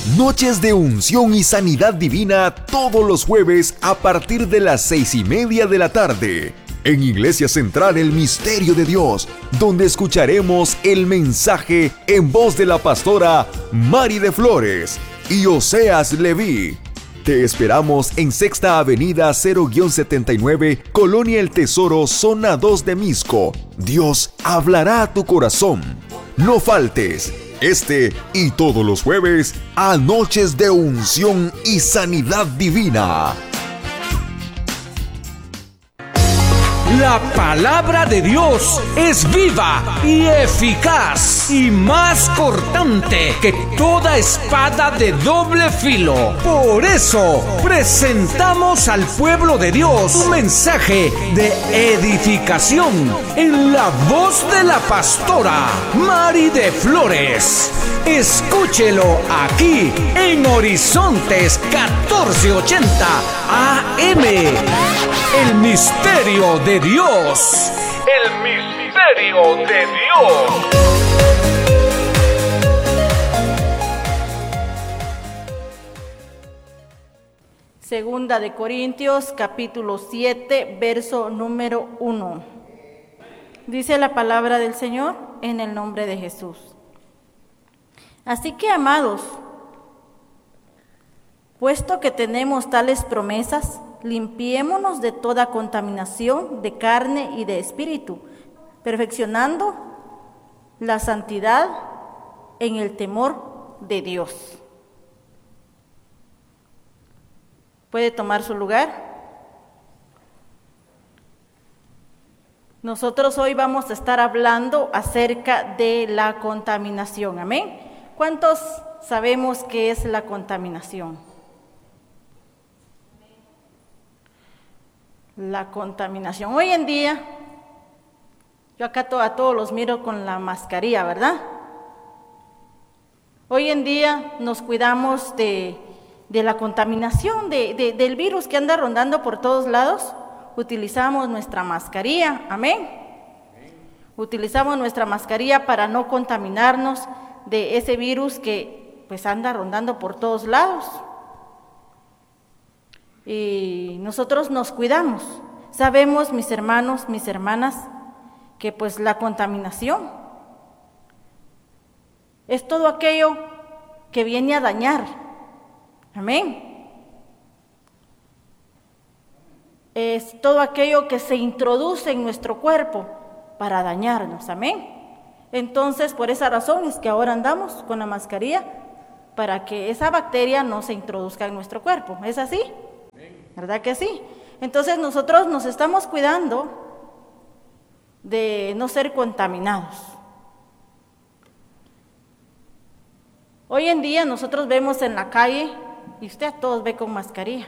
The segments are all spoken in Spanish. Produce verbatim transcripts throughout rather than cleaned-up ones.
Noches de unción y sanidad divina todos los jueves a partir de las seis y media de la tarde. En Iglesia Central El Misterio de Dios, donde escucharemos el mensaje en voz de la pastora Mari de Flores y Oseas Leví. Te esperamos en Sexta Avenida cero setenta y nueve, Colonia El Tesoro, Zona dos de Misco. Dios hablará a tu corazón. No faltes. Este y todos los jueves a Noches de Unción y Sanidad Divina. La palabra de Dios es viva y eficaz y más cortante que toda espada de doble filo. Por eso presentamos al pueblo de Dios un mensaje de edificación en la voz de la pastora Mari de Flores. Escúchelo aquí en Horizontes catorce ochenta A M. El misterio de Dios. El misterio de Dios. Segunda de Corintios, capítulo siete, verso número uno. Dice la palabra del Señor en el nombre de Jesús. Así que, amados, puesto que tenemos tales promesas, limpiémonos de toda contaminación de carne y de espíritu, perfeccionando la santidad en el temor de Dios. ¿Puede tomar su lugar? Nosotros hoy vamos a estar hablando acerca de la contaminación. Amén. ¿Cuántos sabemos qué es la contaminación? La contaminación. Hoy en día, yo acá to- a todos los miro con la mascarilla, ¿verdad? Hoy en día nos cuidamos de, de la contaminación, de, de, del virus que anda rondando por todos lados. Utilizamos nuestra mascarilla, amén. Utilizamos nuestra mascarilla para no contaminarnos de ese virus que pues anda rondando por todos lados. Y nosotros nos cuidamos. Sabemos, mis hermanos, mis hermanas, que pues la contaminación es todo aquello que viene a dañar. Amén. Es todo aquello que se introduce en nuestro cuerpo para dañarnos. Amén. Entonces, por esa razón es que ahora andamos con la mascarilla para que esa bacteria no se introduzca en nuestro cuerpo. ¿Es así? ¿Verdad que sí? Entonces nosotros nos estamos cuidando de no ser contaminados. Hoy en día nosotros vemos en la calle, y usted a todos ve con mascarilla.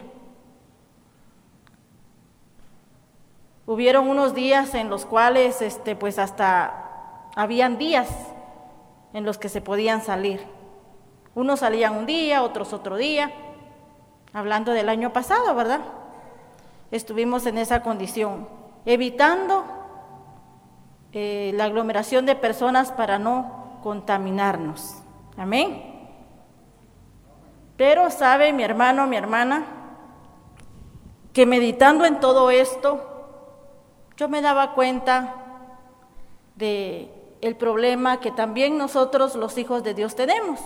Hubieron unos días en los cuales, este, pues hasta habían días en los que se podían salir. Unos salían un día, otros otro día. Hablando del año pasado, ¿verdad? Estuvimos en esa condición, evitando eh, la aglomeración de personas para no contaminarnos. Amén. Pero sabe mi hermano, mi hermana, que meditando en todo esto, yo me daba cuenta de el problema que también nosotros, los hijos de Dios, tenemos.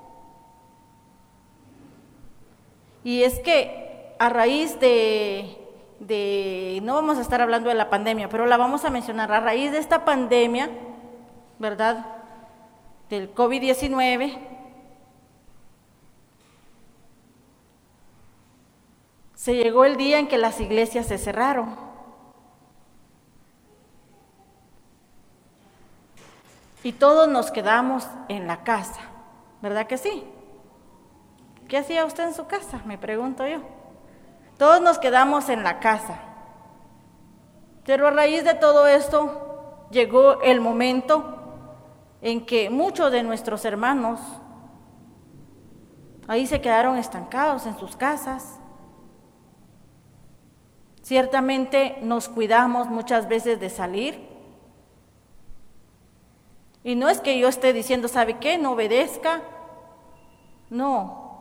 Y es que a raíz de, de, no vamos a estar hablando de la pandemia, pero la vamos a mencionar, a raíz de esta pandemia, ¿verdad?, del COVID diecinueve, se llegó el día en que las iglesias se cerraron. Y todos nos quedamos en la casa, ¿verdad que sí? ¿Qué hacía usted en su casa? Me pregunto yo. Todos nos quedamos en la casa. Pero a raíz de todo esto, llegó el momento en que muchos de nuestros hermanos ahí se quedaron estancados en sus casas. Ciertamente nos cuidamos muchas veces de salir. Y no es que yo esté diciendo, ¿sabe qué? No obedezca. No.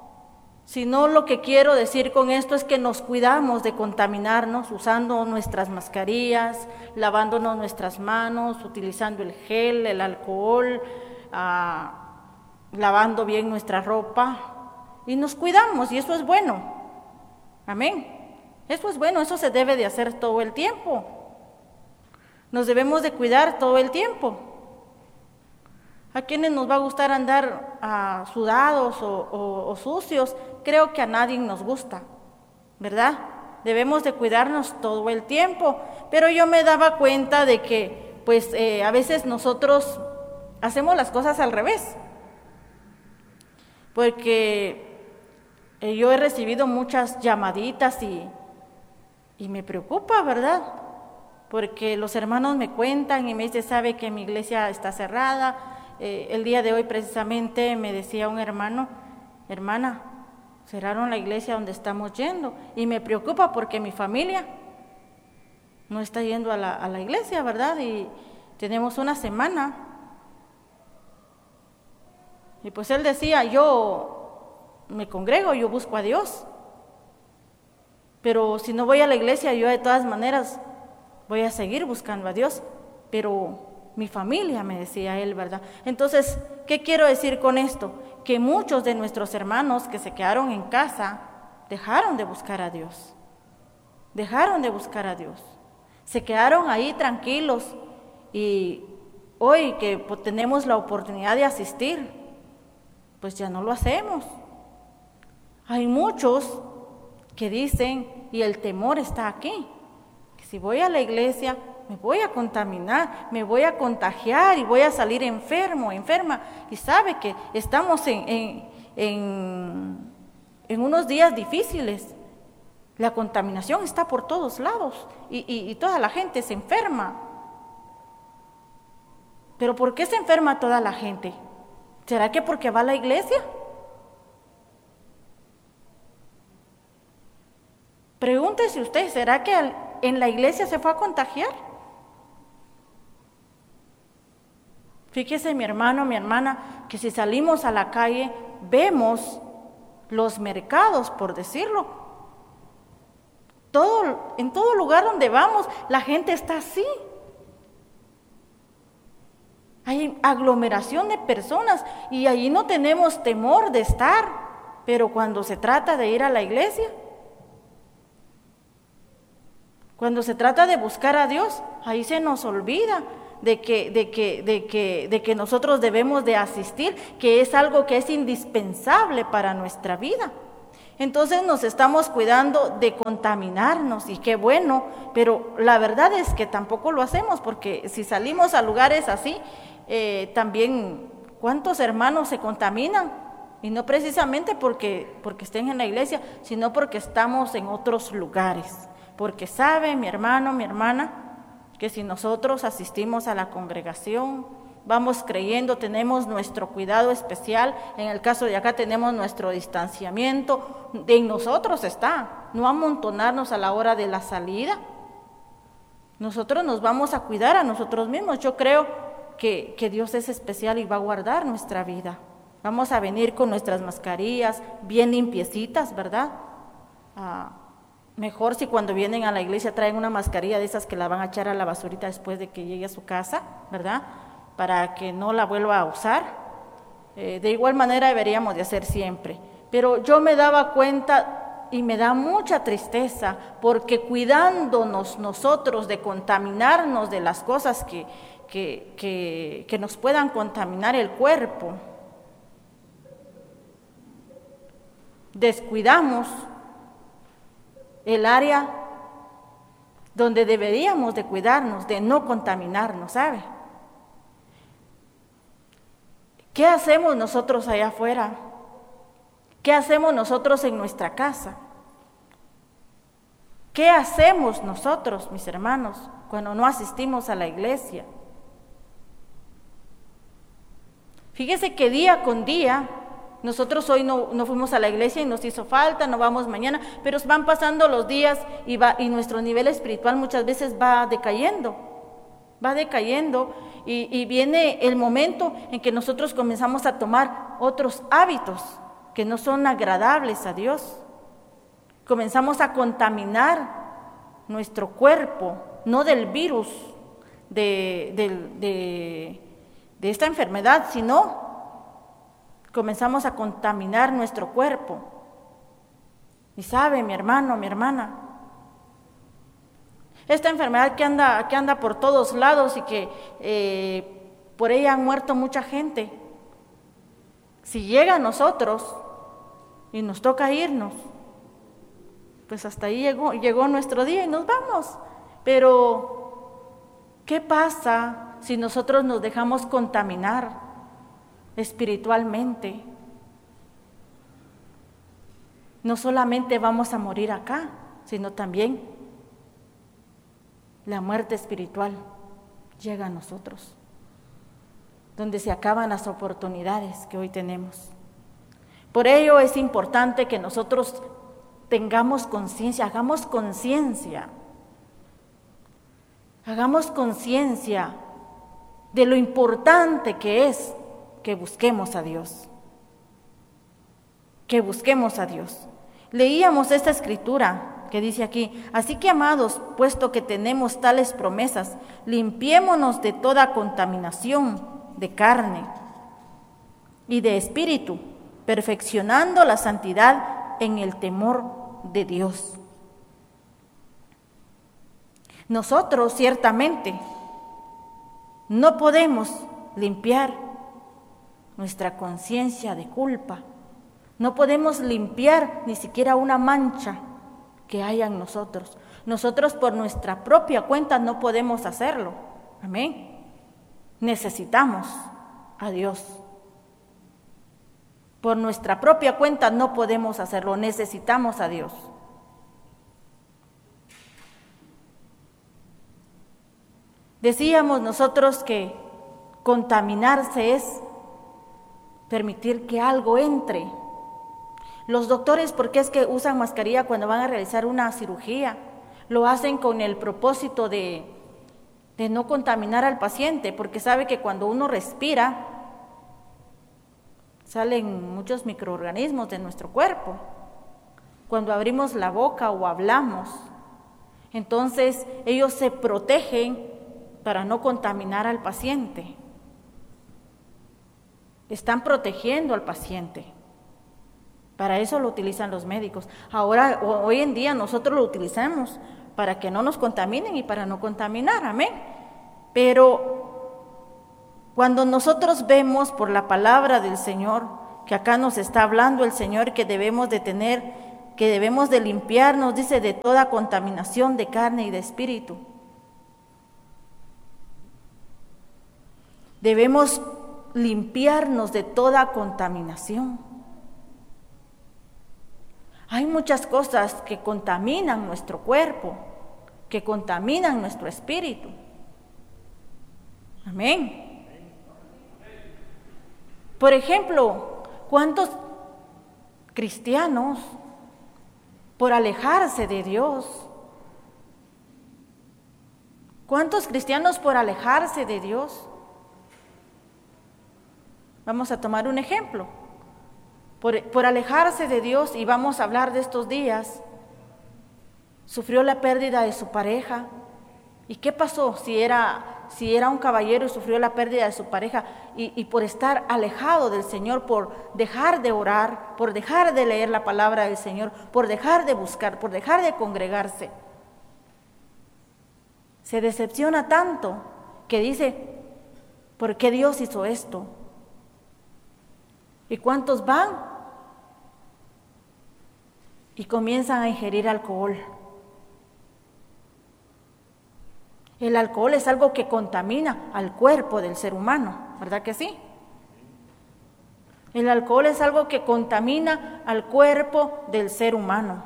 sino lo que quiero decir con esto es que nos cuidamos de contaminarnos usando nuestras mascarillas, lavándonos nuestras manos, utilizando el gel, el alcohol, ah, lavando bien nuestra ropa, y nos cuidamos, y eso es bueno. Amén. Eso es bueno, eso se debe de hacer todo el tiempo. Nos debemos de cuidar todo el tiempo. ¿A quiénes nos va a gustar andar uh, sudados o, o, o sucios? Creo que a nadie nos gusta, ¿verdad? Debemos de cuidarnos todo el tiempo. Pero yo me daba cuenta de que, pues, eh, a veces nosotros hacemos las cosas al revés. Porque eh, yo he recibido muchas llamaditas y, y me preocupa, ¿verdad? Porque los hermanos me cuentan y me dicen, sabe que mi iglesia está cerrada. Eh, el día de hoy precisamente me decía un hermano, hermana, cerraron la iglesia donde estamos yendo, y me preocupa porque mi familia no está yendo a la, a la iglesia, ¿verdad? Y tenemos una semana. Y pues él decía, yo me congrego, yo busco a Dios, pero si no voy a la iglesia, yo de todas maneras voy a seguir buscando a Dios, pero mi familia, me decía él, ¿verdad? Entonces, ¿qué quiero decir con esto? Que muchos de nuestros hermanos que se quedaron en casa dejaron de buscar a Dios. Dejaron de buscar a Dios. Se quedaron ahí tranquilos, y hoy que pues, tenemos la oportunidad de asistir, pues ya no lo hacemos. Hay muchos que dicen, y el temor está aquí, que si voy a la iglesia me voy a contaminar, me voy a contagiar y voy a salir enfermo, enferma. Y sabe que estamos en, en, en, en unos días difíciles. La contaminación está por todos lados y, y, y toda la gente se enferma. ¿Pero por qué se enferma toda la gente? ¿Será que porque va a la iglesia? Pregúntese usted, ¿será que en la iglesia se fue a contagiar? Fíjese mi hermano, mi hermana, que si salimos a la calle, vemos los mercados, por decirlo. Todo, en todo lugar donde vamos, la gente está así. Hay aglomeración de personas y allí no tenemos temor de estar, pero cuando se trata de ir a la iglesia, cuando se trata de buscar a Dios, ahí se nos olvida de que, de que, de que, de que nosotros debemos de asistir, que es algo que es indispensable para nuestra vida. Entonces nos estamos cuidando de contaminarnos, y qué bueno, pero la verdad es que tampoco lo hacemos, porque si salimos a lugares así, eh, también cuántos hermanos se contaminan, y no precisamente porque, porque estén en la iglesia, sino porque estamos en otros lugares. Porque sabe mi hermano, mi hermana, que si nosotros asistimos a la congregación, vamos creyendo, tenemos nuestro cuidado especial, en el caso de acá tenemos nuestro distanciamiento, en nosotros está, no amontonarnos a la hora de la salida. Nosotros nos vamos a cuidar a nosotros mismos. Yo creo que, que Dios es especial y va a guardar nuestra vida. Vamos a venir con nuestras mascarillas bien limpiecitas, ¿verdad? Ah, Mejor si cuando vienen a la iglesia traen una mascarilla de esas que la van a echar a la basurita después de que llegue a su casa, ¿verdad? Para que no la vuelva a usar. Eh, de igual manera deberíamos de hacer siempre. Pero yo me daba cuenta y me da mucha tristeza, porque cuidándonos nosotros de contaminarnos de las cosas que, que, que, que nos puedan contaminar el cuerpo, descuidamos el área donde deberíamos de cuidarnos, de no contaminarnos, ¿sabe? ¿Qué hacemos nosotros allá afuera? ¿Qué hacemos nosotros en nuestra casa? ¿Qué hacemos nosotros, mis hermanos, cuando no asistimos a la iglesia? Fíjese que día con día, nosotros hoy no, no fuimos a la iglesia y nos hizo falta, no vamos mañana, pero van pasando los días y, va, y nuestro nivel espiritual muchas veces va decayendo, va decayendo y, y viene el momento en que nosotros comenzamos a tomar otros hábitos, que no son agradables a Dios. Comenzamos a contaminar nuestro cuerpo, no del virus de, de, de, de esta enfermedad, sino comenzamos a contaminar nuestro cuerpo. Y sabe, mi hermano, mi hermana, esta enfermedad que anda, que anda por todos lados y que eh, por ella han muerto mucha gente, si llega a nosotros y nos toca irnos, pues hasta ahí llegó, llegó nuestro día y nos vamos. Pero, ¿qué pasa si nosotros nos dejamos contaminar espiritualmente? No solamente vamos a morir acá, sino también la muerte espiritual llega a nosotros, donde se acaban las oportunidades que hoy tenemos. Por ello es importante que nosotros tengamos conciencia, hagamos conciencia, hagamos conciencia de lo importante que es que busquemos a Dios, que busquemos a Dios. Leíamos esta escritura que dice aquí: así que, amados, puesto que tenemos tales promesas, limpiémonos de toda contaminación de carne y de espíritu, perfeccionando la santidad en el temor de Dios. Nosotros ciertamente no podemos limpiar nuestra conciencia de culpa, no podemos limpiar ni siquiera una mancha que haya en nosotros. Nosotros por nuestra propia cuenta no podemos hacerlo. Amén. Necesitamos a Dios. Por nuestra propia cuenta no podemos hacerlo, necesitamos a Dios. Decíamos nosotros que contaminarse es permitir que algo entre. Los doctores, ¿por qué es que usan mascarilla cuando van a realizar una cirugía? Lo hacen con el propósito de, de no contaminar al paciente, porque sabe que cuando uno respira, salen muchos microorganismos de nuestro cuerpo. Cuando abrimos la boca o hablamos, entonces ellos se protegen para no contaminar al paciente. Están protegiendo al paciente. Para eso lo utilizan los médicos. Ahora, hoy en día nosotros lo utilizamos para que no nos contaminen y para no contaminar, amén. Pero cuando nosotros vemos por la palabra del Señor, que acá nos está hablando el Señor, que debemos de tener, que debemos de limpiarnos, dice, de toda contaminación de carne y de espíritu. Debemos limpiarnos de toda contaminación. Hay muchas cosas que contaminan nuestro cuerpo, que contaminan nuestro espíritu. Amén. Por ejemplo, ¿cuántos cristianos, por alejarse de Dios, cuántos cristianos por alejarse de Dios? Vamos a tomar un ejemplo. Por, por alejarse de Dios, y vamos a hablar de estos días, sufrió la pérdida de su pareja. ¿Y qué pasó si era, si era un caballero y sufrió la pérdida de su pareja? Y, y por estar alejado del Señor, por dejar de orar, por dejar de leer la palabra del Señor, por dejar de buscar, por dejar de congregarse, se decepciona tanto que dice: ¿por qué Dios hizo esto? ¿Y cuántos van y comienzan a ingerir alcohol? El alcohol es algo que contamina al cuerpo del ser humano, ¿verdad que sí? El alcohol es algo que contamina al cuerpo del ser humano.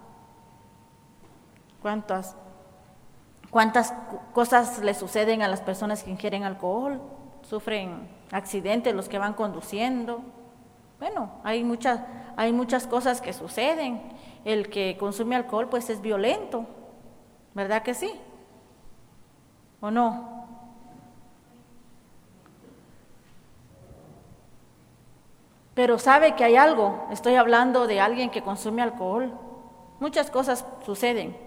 ¿Cuántas, cuántas cosas le suceden a las personas que ingieren alcohol? Sufren accidentes los que van conduciendo. Bueno, hay muchas, hay muchas cosas que suceden. El que consume alcohol pues es violento, ¿verdad que sí? ¿O no? Pero sabe que hay algo, estoy hablando de alguien que consume alcohol. Muchas cosas suceden,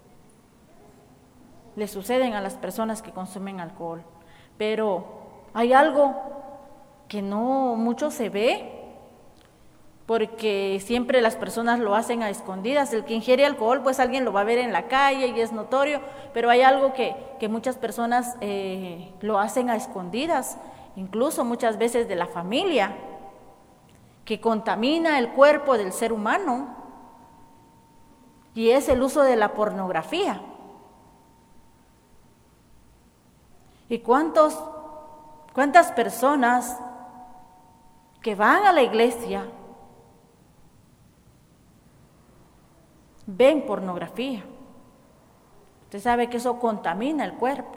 le suceden a las personas que consumen alcohol, pero hay algo que no mucho se ve, porque siempre las personas lo hacen a escondidas. El que ingiere alcohol, pues alguien lo va a ver en la calle y es notorio, pero hay algo que, que muchas personas eh, lo hacen a escondidas, incluso muchas veces de la familia, que contamina el cuerpo del ser humano, y es el uso de la pornografía. ¿Y cuántos, cuántas personas que van a la iglesia ven pornografía? Usted sabe que eso contamina el cuerpo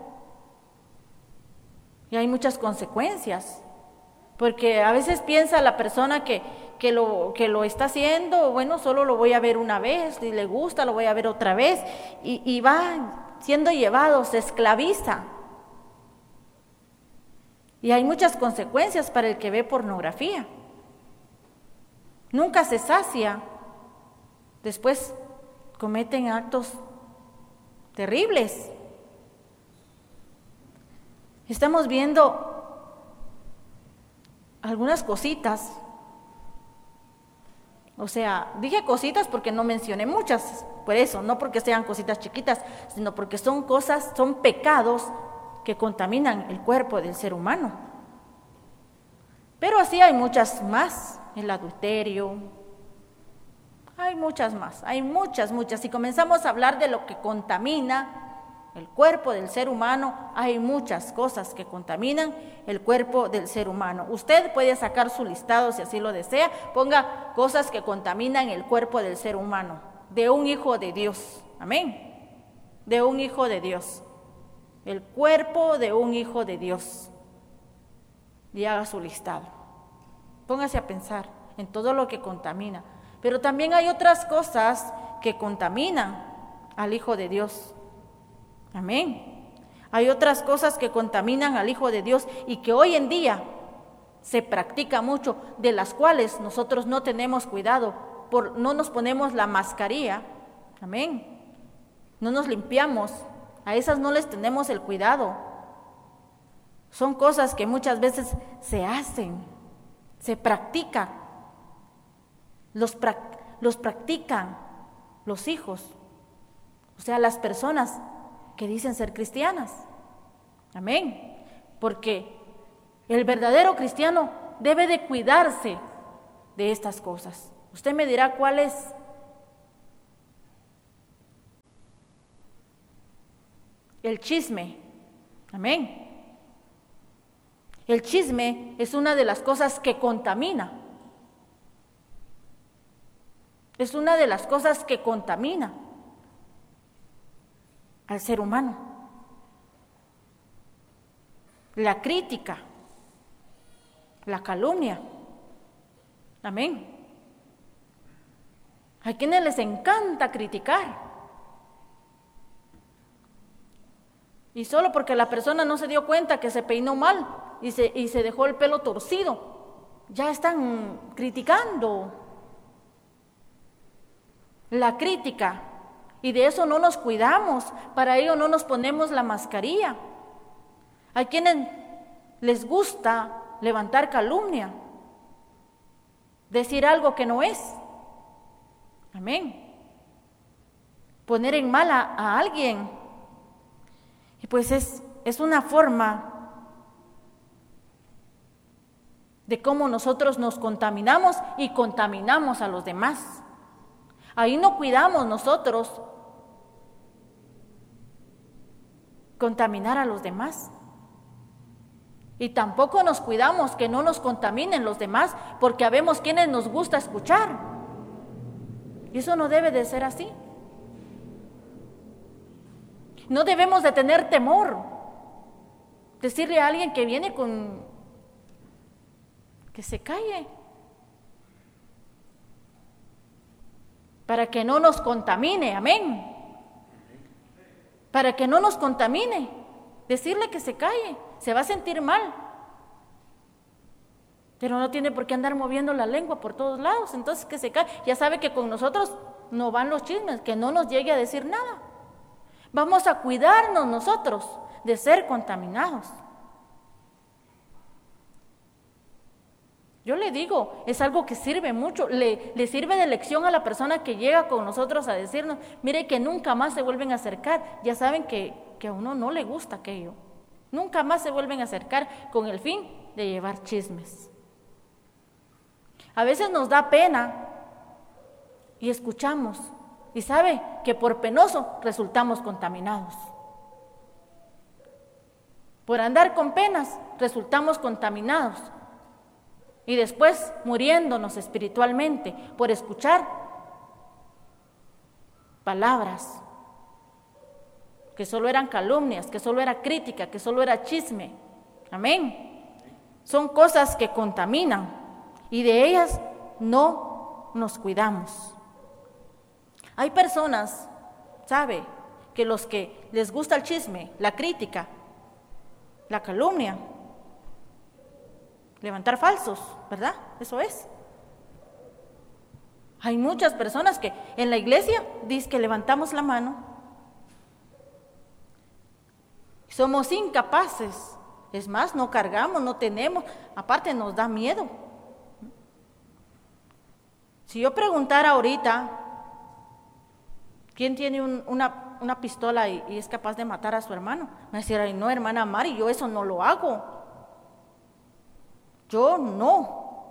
y hay muchas consecuencias, porque a veces piensa la persona que, que, lo, que lo está haciendo, bueno, solo lo voy a ver una vez, si le gusta lo voy a ver otra vez, y, y va siendo llevado, se esclaviza. Y hay muchas consecuencias para el que ve pornografía. Nunca se sacia. Después cometen actos terribles. Estamos viendo algunas cositas. O sea, dije cositas porque no mencioné muchas, por eso, no porque sean cositas chiquitas, sino porque son cosas, son pecados que contaminan el cuerpo del ser humano. Pero así hay muchas más, el adulterio, hay muchas más, hay muchas, muchas. Si comenzamos a hablar de lo que contamina el cuerpo del ser humano, hay muchas cosas que contaminan el cuerpo del ser humano. Usted puede sacar su listado si así lo desea, ponga cosas que contaminan el cuerpo del ser humano, de un hijo de Dios, amén, de un hijo de Dios. El cuerpo de un hijo de Dios. Y haga su listado. Póngase a pensar en todo lo que contamina. Pero también hay otras cosas que contaminan al hijo de Dios. Amén. Hay otras cosas que contaminan al hijo de Dios y que hoy en día se practica mucho, de las cuales nosotros no tenemos cuidado, por, no nos ponemos la mascarilla. Amén. No nos limpiamos. A esas no les tenemos el cuidado. Son cosas que muchas veces se hacen, se practican, los, pra- los practican los hijos, o sea, las personas que dicen ser cristianas. Amén. Porque el verdadero cristiano debe de cuidarse de estas cosas. Usted me dirá cuál es. El chisme, amén. El chisme es una de las cosas que contamina. Es una de las cosas que contamina al ser humano. La crítica, la calumnia, amén. Hay quienes les encanta criticar. Y solo porque la persona no se dio cuenta que se peinó mal y se, y se dejó el pelo torcido, ya están criticando. La crítica, y de eso no nos cuidamos, para ello no nos ponemos la mascarilla. Hay quienes les gusta levantar calumnia, decir algo que no es. Amén. Poner en mal a, a alguien. Y pues es, es una forma de cómo nosotros nos contaminamos y contaminamos a los demás. Ahí no cuidamos nosotros contaminar a los demás. Y tampoco nos cuidamos que no nos contaminen los demás, porque habemos quienes nos gusta escuchar. Y eso no debe de ser así. No debemos de tener temor. Decirle a alguien que viene con... que se calle. Para que no nos contamine, amén. Para que no nos contamine. Decirle que se calle, se va a sentir mal. pero no tiene por qué andar moviendo la lengua por todos lados. Entonces que se cae, ya sabe que con nosotros no van los chismes, que no nos llegue a decir nada. Vamos a cuidarnos nosotros de ser contaminados. Yo le digo, es algo que sirve mucho, le, le sirve de lección a la persona que llega con nosotros a decirnos, mire que nunca más se vuelven a acercar. Ya saben que, que a uno no le gusta aquello. Nunca más se vuelven a acercar con el fin de llevar chismes. A veces nos da pena y escuchamos, y sabe que por penoso resultamos contaminados. Por andar con penas resultamos contaminados y después muriéndonos espiritualmente por escuchar palabras que solo eran calumnias, que solo era crítica, que solo era chisme. Amén. Son cosas que contaminan y de ellas no nos cuidamos. Hay personas, ¿sabe?, que los que les gusta el chisme, la crítica, la calumnia, levantar falsos, ¿verdad? Eso es. Hay muchas personas que en la iglesia dicen que levantamos la mano, somos incapaces, es más, no cargamos, no tenemos, aparte nos da miedo. Si yo preguntara ahorita, ¿quién tiene un, una, una pistola y, y es capaz de matar a su hermano? Me decía, ay, no, hermana Mari, yo eso no lo hago. Yo no.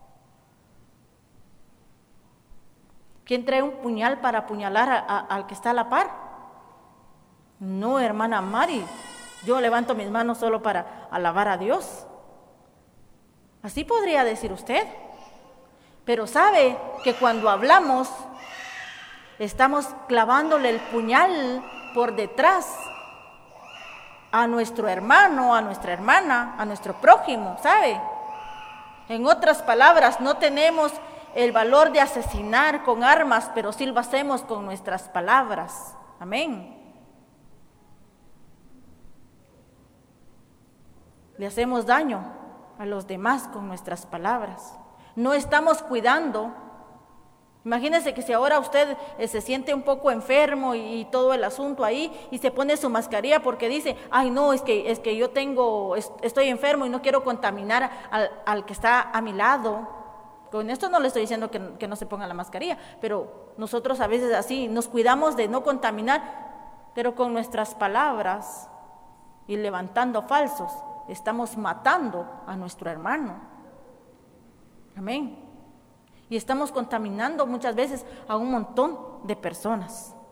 ¿Quién trae un puñal para apuñalar a, a, al que está a la par? No, hermana Mari, yo levanto mis manos solo para alabar a Dios. Así podría decir usted. Pero sabe que cuando hablamos, estamos clavándole el puñal por detrás a nuestro hermano, a nuestra hermana, a nuestro prójimo, ¿sabe? En otras palabras, no tenemos el valor de asesinar con armas, pero sí lo hacemos con nuestras palabras. Amén. Le hacemos daño a los demás con nuestras palabras. No estamos cuidando. Imagínense que si ahora usted eh, se siente un poco enfermo y, y todo el asunto ahí y se pone su mascarilla porque dice, ay no, es que, es que yo tengo, es, estoy enfermo y no quiero contaminar al, al que está a mi lado. Con esto no le estoy diciendo que, que no se ponga la mascarilla, pero nosotros a veces así nos cuidamos de no contaminar, pero con nuestras palabras y levantando falsos estamos matando a nuestro hermano. Amén. Y estamos contaminando muchas veces a un montón de personas.